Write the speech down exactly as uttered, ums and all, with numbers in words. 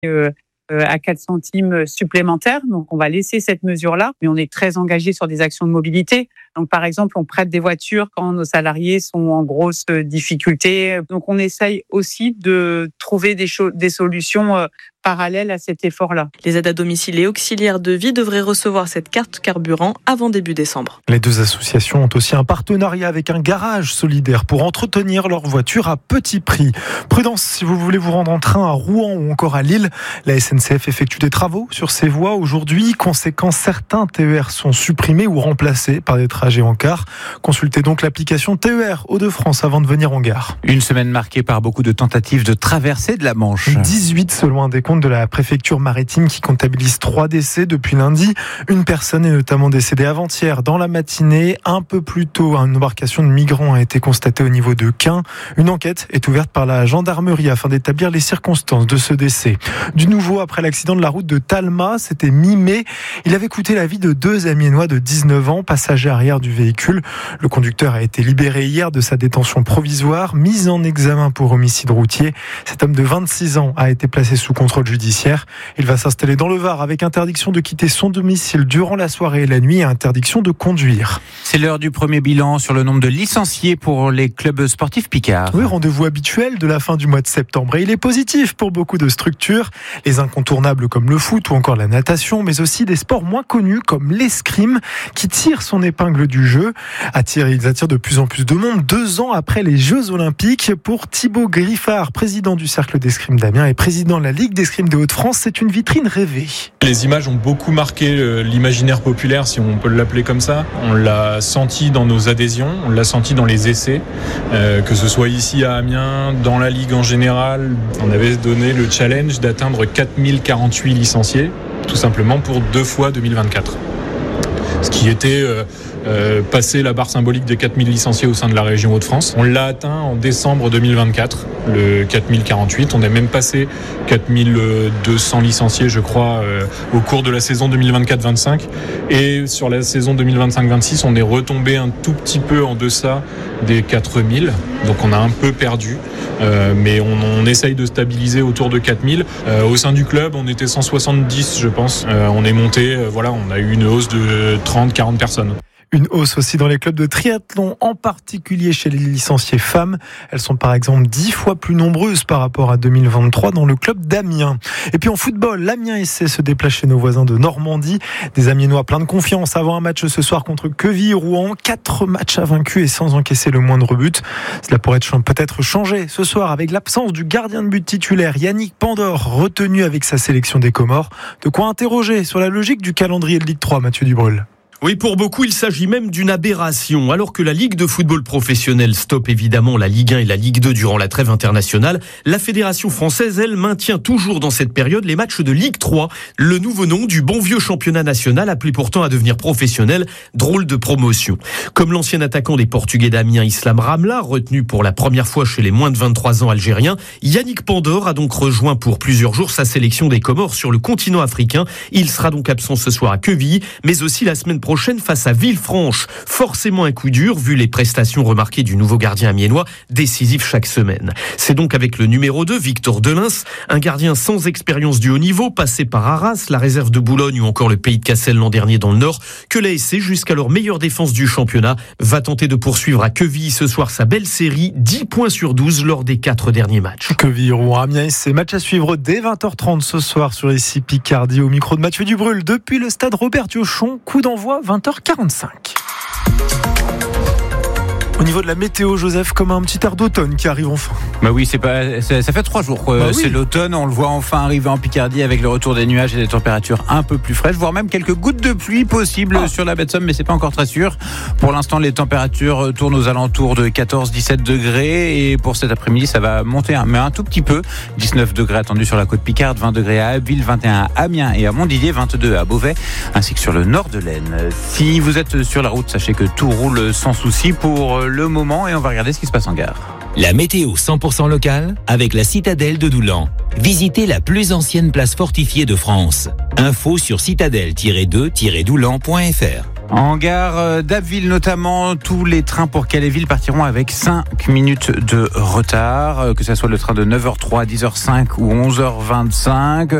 euh, euh, à quatre centimes supplémentaires. Donc, on va laisser cette mesure-là, mais on est très engagé sur des actions de mobilité. Donc, par exemple, on prête des voitures quand nos salariés sont en grosse difficulté. Donc, on essaye aussi de trouver des, cho- des solutions euh, parallèles à cet effort-là. Les aides à domicile et auxiliaires de vie devraient recevoir cette carte carburant avant début décembre. Les deux associations ont aussi un partenariat avec un garage solidaire pour entretenir leurs voitures à petit prix. Prudence, si vous voulez vous rendre en train à Rouen ou encore à Lille, la S N C F effectue des travaux sur ces voies aujourd'hui. Conséquence, certains T E R sont supprimés ou remplacés par des trajets en car. Consultez donc l'application T E R Hauts-de-France avant de venir en gare. Une semaine marquée par beaucoup de tentatives de traversée de la Manche. dix-huit selon un décompte de la préfecture maritime qui comptabilise trois décès depuis lundi. Une personne est notamment décédée avant-hier dans la matinée. Un peu plus tôt, une embarcation de migrants a été constatée au niveau de Quin. Une enquête est ouverte par la gendarmerie afin d'établir les circonstances de ce décès. Du nouveau, après l'accident de la route de Talma, c'était mi-mai. Il avait coûté la vie de deux Amiénois de dix-neuf ans, passagers arrière du véhicule. Le conducteur a été libéré hier de sa détention provisoire, mis en examen pour homicide routier. Cet homme de vingt-six ans a été placé sous contrôle judiciaire. Il va s'installer dans le Var avec interdiction de quitter son domicile durant la soirée et la nuit et interdiction de conduire. C'est l'heure du premier bilan sur le nombre de licenciés pour les clubs sportifs picards. Oui, rendez-vous habituel de la fin du mois de septembre. Et il est positif pour beaucoup de structures. Les incontournables comme le foot ou encore la natation, mais aussi des sports moins connus comme l'escrime qui tire son épingle du jeu. Attire, ils attirent de plus en plus de monde deux ans après les Jeux Olympiques. Pour Thibaut Griffard, président du Cercle d'escrime d'Amiens et président de la Ligue d'escrime de Hauts-de-France, c'est une vitrine rêvée. Les images ont beaucoup marqué l'imaginaire populaire, si on peut l'appeler comme ça. On l'a senti dans nos adhésions, on l'a senti dans les essais, euh, que ce soit ici à Amiens, dans la Ligue en général. On avait donné le challenge d'atteindre quatre mille quarante-huit licenciés, tout simplement pour deux fois deux mille vingt-quatre. Ce qui était euh, euh, passer la barre symbolique des quatre mille licenciés au sein de la région Hauts-de-France. On l'a atteint en décembre deux mille vingt-quatre, le quatre mille quarante-huit. On est même passé quatre mille deux cents licenciés, je crois, euh, au cours de la saison deux mille vingt-quatre vingt-cinq. Et sur la saison deux mille vingt-cinq vingt-six, on est retombé un tout petit peu en deçà des quatre mille. Donc on a un peu perdu, euh, mais on, on essaye de stabiliser autour de quatre mille. Euh, au sein du club, on était cent soixante-dix, je pense. Euh, on est monté, euh, voilà, on a eu une hausse de trente à quarante personnes. Une hausse aussi dans les clubs de triathlon, en particulier chez les licenciés femmes. Elles sont par exemple dix fois plus nombreuses par rapport à deux mille vingt-trois dans le club d'Amiens. Et puis en football, l'Amiens S C se déplace chez nos voisins de Normandie. Des Amiénois pleins de confiance avant un match ce soir contre Queville-Rouen. Quatre matchs à vaincus et sans encaisser le moindre but. Cela pourrait être, peut-être changer ce soir avec l'absence du gardien de but titulaire Yannick Pandor, retenu avec sa sélection des Comores. De quoi interroger sur la logique du calendrier de Ligue trois, Mathieu Dubreuil. Oui, pour beaucoup, il s'agit même d'une aberration. Alors que la Ligue de football professionnel stoppe évidemment la Ligue un et la Ligue deux durant la trêve internationale, la Fédération française, elle, maintient toujours dans cette période les matchs de Ligue trois, le nouveau nom du bon vieux championnat national appelé pourtant à devenir professionnel. Drôle de promotion. Comme l'ancien attaquant des Portugais d'Amiens, Islam Ramla, retenu pour la première fois chez les moins de vingt-trois ans algériens, Yannick Pandor a donc rejoint pour plusieurs jours sa sélection des Comores sur le continent africain. Il sera donc absent ce soir à Queville, mais aussi la semaine prochaine prochaine face à Villefranche. Forcément un coup dur, vu les prestations remarquées du nouveau gardien amiénois, décisif chaque semaine. C'est donc avec le numéro deux, Victor Delins, un gardien sans expérience du haut niveau, passé par Arras, la réserve de Boulogne ou encore le Pays de Cassel l'an dernier dans le Nord, que l'A S C, jusqu'alors meilleure défense du championnat, va tenter de poursuivre à Queville ce soir sa belle série, dix points sur douze lors des quatre derniers matchs. Queville-Rouen, Amiens S C, match à suivre dès vingt heures trente ce soir sur ici Picardie, au micro de Mathieu Dubreuil, depuis le stade Robert Diochon, coup d'envoi vingt heures quarante-cinq. Au niveau de la météo, Joseph, comme un petit air d'automne qui arrive enfin. Bah oui, c'est pas, c'est, ça fait trois jours quoi. Bah oui. C'est l'automne, on le voit enfin arriver en Picardie avec le retour des nuages et des températures un peu plus fraîches, voire même quelques gouttes de pluie possibles ah. sur la baie de Somme, mais c'est pas encore très sûr. Pour l'instant, les températures tournent aux alentours de quatorze à dix-sept degrés et pour cet après-midi, ça va monter, mais un tout petit peu. dix-neuf degrés attendus sur la côte Picarde, vingt degrés à Abbeville, vingt et un à Amiens et à Montdidier, vingt-deux à Beauvais, ainsi que sur le nord de l'Aisne. Si vous êtes sur la route, sachez que tout roule sans souci pour le moment et on va regarder ce qui se passe en gare. La météo cent pour cent locale avec la citadelle de Doulan. Visitez la plus ancienne place fortifiée de France. Info sur citadelle tiret deux tiret doulan point f r. En gare d'Abbeville notamment, tous les trains pour Calais-Ville partiront avec cinq minutes de retard, que ce soit le train de neuf heures trois, dix heures cinq ou onze heures vingt-cinq.